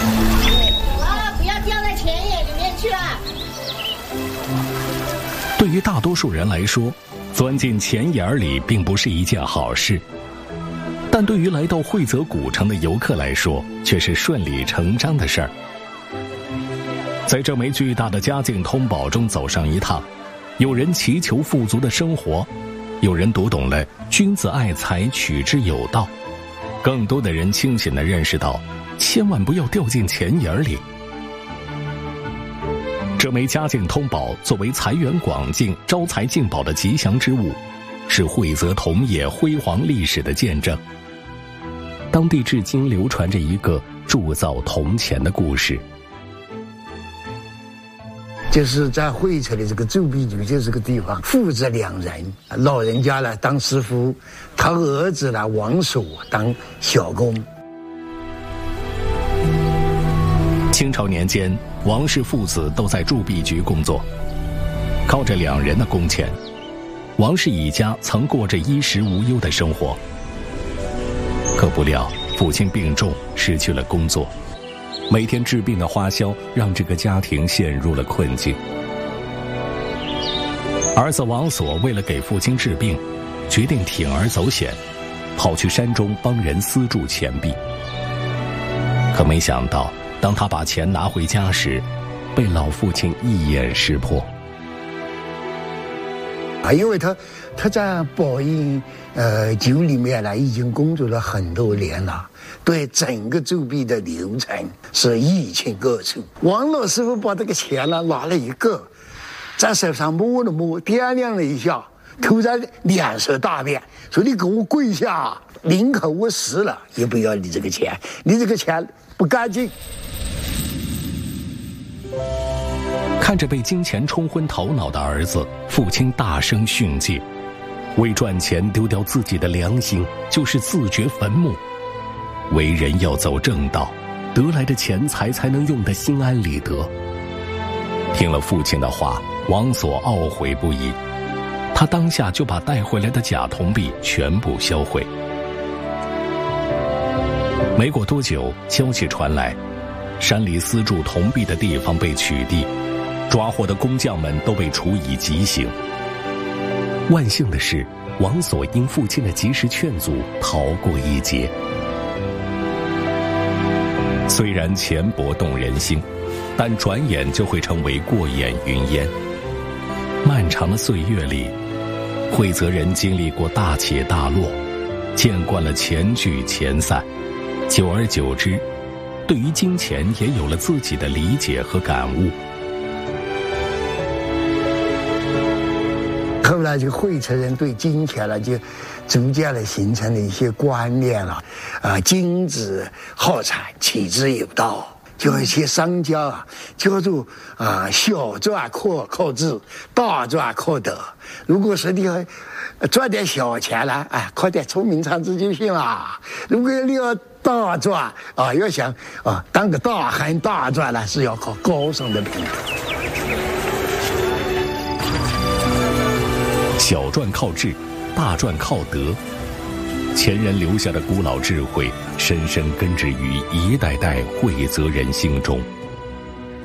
不要掉在钱眼里面去啊！ 对于大多数人来说，钻进钱眼里并不是一件好事，但对于来到惠泽古城的游客来说，却是顺理成章的事儿。在这枚巨大的家境通宝中走上一趟，有人祈求富足的生活，有人读懂了君子爱财，取之有道，更多的人清醒地认识到，千万不要掉进钱眼里。这枚家境通宝作为财源广进、招财进宝的吉祥之物，是惠泽铜业辉煌历史的见证。当地至今流传着一个铸造铜钱的故事。 就是在惠泽的这个铸币局这个地方，父子两人，老人家呢当师傅，他儿子呢王所当小工。 清朝年间，王氏父子都在铸币局工作，靠着两人的工钱，王氏一家曾过着衣食无忧的生活。可不料父亲病重，失去了工作，每天治病的花销让这个家庭陷入了困境。儿子王所为了给父亲治病，决定铤而走险，跑去山中帮人私铸钱币。可没想到，当他把钱拿回家时，被老父亲一眼识破。 因为他在宝应局里面呢，已经工作了很多年了，对整个铸币的流程是一清二楚。王老师傅把这个钱呢拿了一个，在手上摸了摸，掂量了一下，突然脸色大变，说：“你给我跪下，宁可我死了也不要你这个钱，你这个钱不干净。” 看着被金钱冲昏头脑的儿子，父亲大声训诫：为赚钱丢掉自己的良心，就是自掘坟墓。为人要走正道，得来的钱财才能用得心安理得。听了父亲的话，王所懊悔不已，他当下就把带回来的假铜币全部销毁。没过多久，消息传来，山里私铸铜币的地方被取缔，抓获的工匠们都被处以极刑。万幸的是，王所因父亲的及时劝阻，逃过一劫。虽然钱帛动人心，但转眼就会成为过眼云烟。漫长的岁月里，惠泽人经历过大起大落，见惯了钱聚钱散，久而久之，对于金钱也有了自己的理解和感悟。 后来这个惠泽人对金钱呢，就逐渐的形成了一些观念了，君子好财，取之有道。就一些商家啊，叫做小赚靠智，大赚靠德。如果是你赚点小钱了，靠点聪明才智就行了。如果你要大赚要想当个大亨大赚呢，是要靠高尚的品德。 小赚靠智，大赚靠德。前人留下的古老智慧，深深根植于一代代惠泽人心中。